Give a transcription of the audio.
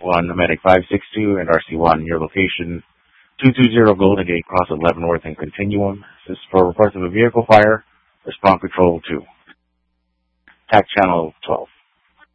1 Medic 562 and RC1, your location 220 Golden Gate, cross 11 North and Continuum. This is for reports of a vehicle fire. Response Control 2. TAC Channel 12.